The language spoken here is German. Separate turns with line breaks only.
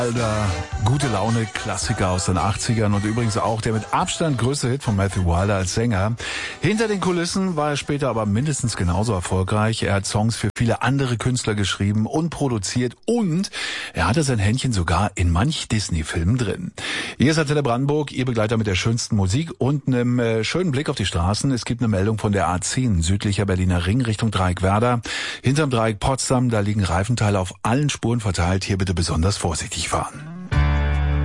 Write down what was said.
Wilder, gute Laune, Klassiker aus den 80ern und übrigens auch der mit Abstand größte Hit von Matthew Wilder als Sänger. Hinter den Kulissen war er später aber mindestens genauso erfolgreich. Er hat Songs für viele andere Künstler geschrieben und produziert und er hatte sein Händchen sogar in manch Disney-Filmen drin. Hier ist Antenne Brandenburg, Ihr Begleiter mit der schönsten Musik und einem schönen Blick auf die Straßen. Es gibt eine Meldung von der A10, südlicher Berliner Ring Richtung Dreieck Werder. Hinterm Dreieck Potsdam, da liegen Reifenteile auf allen Spuren verteilt. Hier bitte besonders vorsichtig fahren.